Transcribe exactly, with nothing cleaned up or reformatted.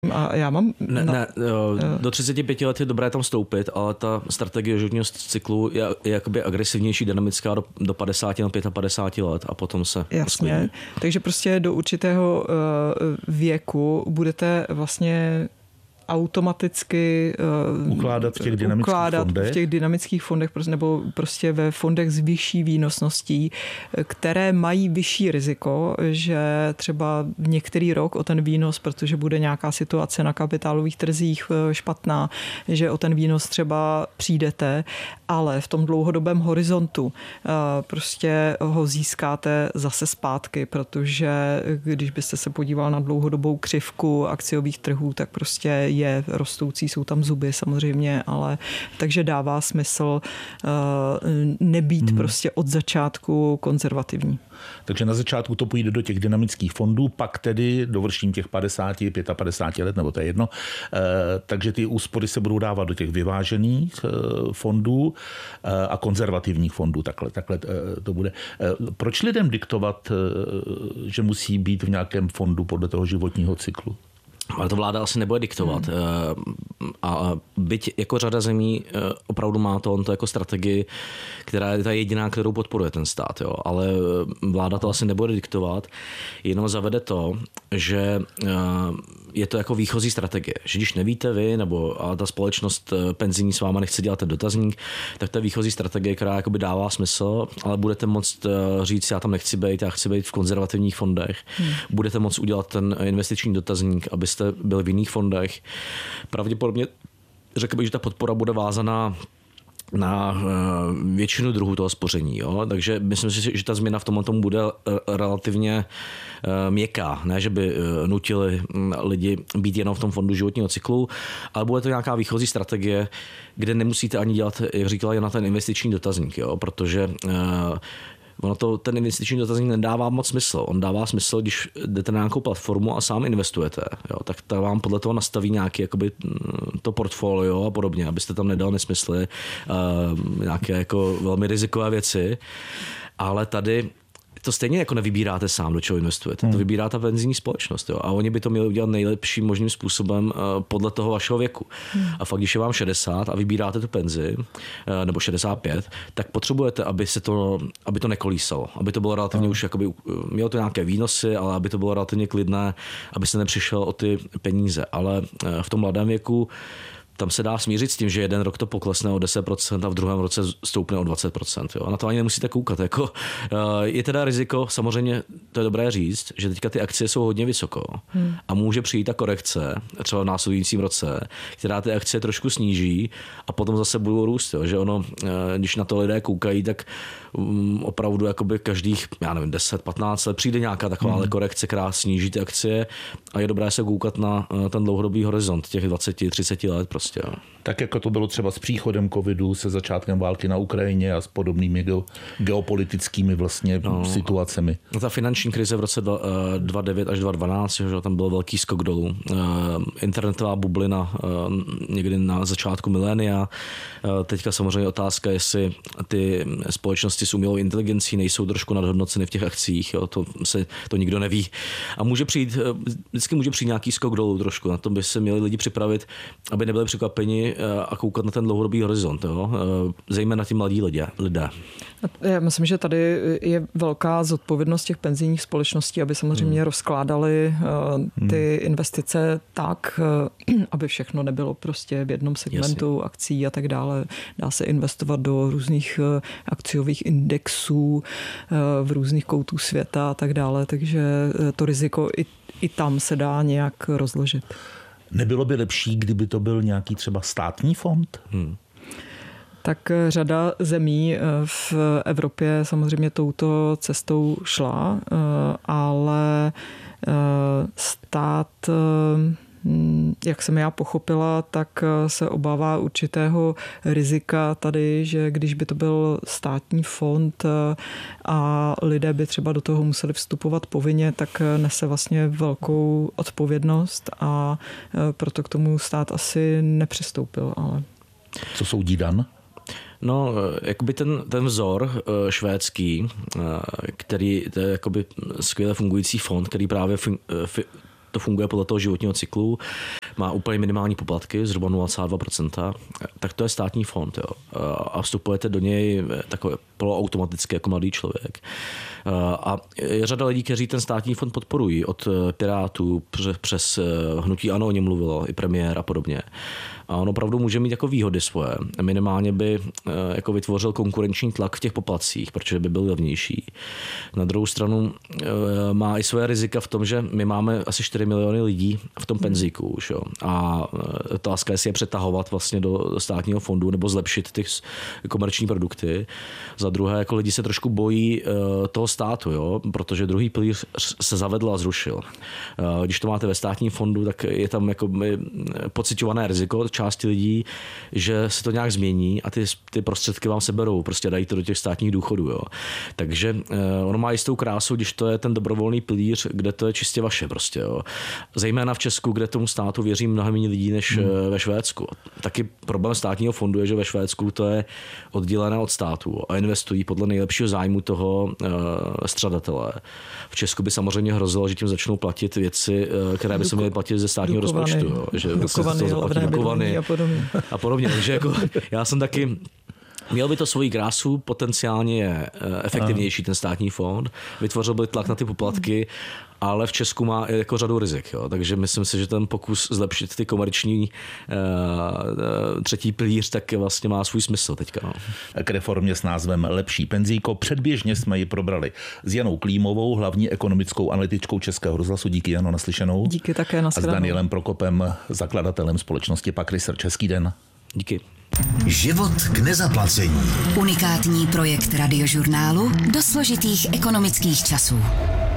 A já mám... Ne, ne, do třiceti pěti let je dobré tam vstoupit, ale ta strategie životního cyklu je, je jakoby agresivnější, dynamická do, do padesáti na padesát pět let a potom se Jasně, sklidní. Takže prostě do určitého věku budete vlastně automaticky ukládat v těch dynamických ukládat fondech, v těch dynamických fondech nebo prostě ve fondech s vyšší výnosností, které mají vyšší riziko, že třeba některý rok o ten výnos, protože bude nějaká situace na kapitálových trzích špatná, že o ten výnos třeba přijdete, ale v tom dlouhodobém horizontu prostě ho získáte zase zpátky, protože když byste se podíval na dlouhodobou křivku akciových trhů, tak prostě je rostoucí, jsou tam zuby samozřejmě, ale takže dává smysl nebýt hmm. prostě od začátku konzervativní. Takže na začátku to půjde do těch dynamických fondů, pak tedy dovrším těch padesáti, padesát pět let, nebo to je jedno. Takže ty úspory se budou dávat do těch vyvážených fondů a konzervativních fondů. Takhle, takhle to bude. Proč lidem diktovat, že musí být v nějakém fondu podle toho životního cyklu? Ale to vláda asi nebude diktovat. Hmm. A byť jako řada zemí opravdu má to, on to jako strategii, která je ta jediná, kterou podporuje ten stát. Jo. Ale vláda to asi nebude diktovat, jenom zavede to, že je to jako výchozí strategie. Že když nevíte vy, nebo a ta společnost penzijní s váma nechce dělat ten dotazník, tak to je výchozí strategie, která jakoby dává smysl, ale budete moct říct, já tam nechci být, já chci být v konzervativních fondech. Hmm. Budete moct udělat ten investiční dotazník, abyste byli v jiných fondech. Pravděpodobně řekl bych, že ta podpora bude vázaná na většinu druhů toho spoření. Jo? Takže myslím si, že ta změna v tomhle tomu bude relativně měkká. Ne, že by nutili lidi být jenom v tom fondu životního cyklu, ale bude to nějaká výchozí strategie, kde nemusíte ani dělat, jak říkala, jen na ten investiční dotazník, jo? Protože ono to, ten investiční dotazník nedává moc smysl. On dává smysl, když jdete na nějakou platformu a sám investujete. Jo, tak ta vám podle toho nastaví nějaké jakoby, to portfolio a podobně, abyste tam nedal nesmysly, uh, nějaké jako velmi rizikové věci. Ale tady to stejně jako nevybíráte sám, do čeho investujete. Hmm. To vybírá ta penzijní společnost. Jo? A oni by to měli udělat nejlepším možným způsobem uh, podle toho vašeho věku. Hmm. A fakt, když je vám šedesát a vybíráte tu penzi, uh, nebo šedesát pět, tak potřebujete, aby se to, aby to nekolísalo. Aby to bylo relativně hmm. už, jakoby, mělo to nějaké výnosy, ale aby to bylo relativně klidné, aby se nepřišel o ty peníze. Ale uh, v tom mladém věku tam se dá smířit s tím, že jeden rok to poklesne o deset procent a v druhém roce stoupne o dvacet procent. Jo? A na to ani nemusíte koukat. Jako, je teda riziko, samozřejmě to je dobré říct, že teďka ty akcie jsou hodně vysoko hmm. a může přijít ta korekce třeba v následujícím roce, která ty akcie trošku sníží a potom zase budou růst. Jo? Že ono, když na to lidé koukají, tak um, opravdu jakoby každých, já nevím, deset patnáct let přijde nějaká taková hmm. korekce, která sníží ty akcie a je dobré se koukat na ten dlouhodobý horizont těch dvacet třicet let prostě. Jo. Tak jako to bylo třeba s příchodem covidu, se začátkem války na Ukrajině a s podobnými geopolitickými vlastně no, situacemi. Ta finanční krize v roce dva tisíce devět až dva tisíce dvanáct, že tam byl velký skok dolů. Internetová bublina někdy na začátku milénia. Teďka samozřejmě otázka, jestli ty společnosti s umělou inteligencí nejsou trošku nadhodnoceny v těch akcích. Jo, to, se, to nikdo neví. A může přijít, vždycky může přijít nějaký skok dolů trošku. Na to by se měli lidi připravit, aby nebyli překvapeni a koukat na ten dlouhodobý horizont. Jo? Zejména ti mladí lidé. lidé. Já myslím, že tady je velká zodpovědnost těch penzijních společností, aby samozřejmě hmm. rozkládali ty hmm. investice tak, aby všechno nebylo prostě v jednom segmentu Jasně. akcí a tak dále. Dá se investovat do různých akciových indexů v různých koutů světa a tak dále, takže to riziko i, i tam se dá nějak rozložit. Nebylo by lepší, kdyby to byl nějaký třeba státní fond? Hmm. Tak řada zemí v Evropě samozřejmě touto cestou šla, ale stát, jak jsem já pochopila, tak se obává určitého rizika tady, že když by to byl státní fond a lidé by třeba do toho museli vstupovat povinně, tak nese vlastně velkou odpovědnost a proto k tomu stát asi nepřistoupil. Ale... Co soudí Dan? No, jakoby ten, ten vzor švédský, který to je jakoby skvěle fungující fond, který právě fun, to funguje podle toho životního cyklu, má úplně minimální poplatky, zhruba nula celá dva procenta, tak to je státní fond. Jo. A vstupujete do něj takové poloautomaticky jako mladý člověk. A je řada lidí, kteří ten státní fond podporují, od Pirátů přes hnutí ANO o něm mluvilo, i premiér a podobně. A on opravdu může mít jako výhody svoje. Minimálně by jako vytvořil konkurenční tlak v těch poplatcích, protože by byl levnější. Na druhou stranu má i své rizika v tom, že my máme asi čtyři miliony lidí v tom penzíku už. Jo. A otázka je, jestli je přetahovat vlastně do státního fondu nebo zlepšit ty komerční produkty. Za druhé, jako lidi se trošku bojí toho státu, jo, protože druhý pilíř se zavedl a zrušil. Když to máte ve státním fondu, tak je tam jako pociťované riziko části lidí, že se to nějak změní a ty, ty prostředky vám seberou, prostě dají to do těch státních důchodů. Jo. Takže ono má jistou krásu, když to je ten dobrovolný pilíř, kde to je čistě vaše. Prostě, jo. Zejména v Česku, kde tomu státu věří mnohem méně lidí než hmm. ve Švédsku. Taky problém státního fondu je, že ve Švédsku to je oddělené od státu a investují podle nejlepšího zájmu toho uh, střadatele. V Česku by samozřejmě hrozilo, že tím začnou platit věci, které by se měly platit ze státního Dukovaný, rozpočtu. Jo. Že Dukovaný, se to zaplatí Dukovaný a podobně. A podobně. Takže jako, já jsem taky měl by to svoji krásu, potenciálně je efektivnější ten státní fond, vytvořil by tlak na ty poplatky, ale v Česku má i jako řadu rizik. Jo. Takže myslím si, že ten pokus zlepšit ty komerční uh, třetí pilíř tak vlastně má svůj smysl teďka. No. K reformě s názvem Lepší penzíko. Předběžně jsme ji probrali s Janou Klímovou, hlavní ekonomickou analytičkou Českého rozhlasu. Díky, Jano, naslyšenou. Díky také, a s Danielem Prokopem, zakladatelem společnosti Pak Research. Hezký den. Díky. Život k nezaplacení. Unikátní projekt Radiožurnálu do složitých ekonomických časů.